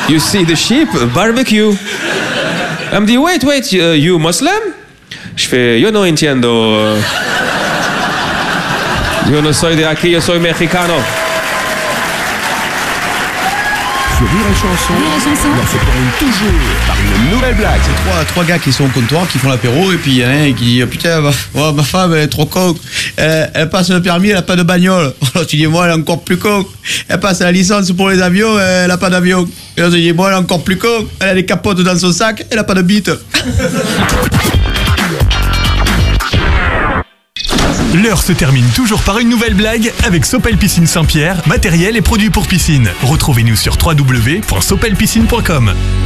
You see the sheep, barbecue. Elle me dit, wait, you Muslim? Je fais, yo no entiendo. Yo no soy de aquí, yo soy mexicano. Sur Rire et Chanson, on se termine toujours par une nouvelle blague. C'est trois gars qui sont au comptoir, qui font l'apéro, et puis il y en a un qui dit putain, ma femme elle est trop con. Elle passe le permis, elle a pas de bagnole. Alors tu dis moi elle est encore plus con. Elle passe la licence pour les avions, elle a pas d'avion. Et là tu dis moi elle est encore plus con. Elle a des capotes dans son sac, elle a pas de bite. L'heure se termine toujours par une nouvelle blague avec Sopel Piscine Saint-Pierre, matériel et produits pour piscine. Retrouvez-nous sur www.sopelpiscine.com.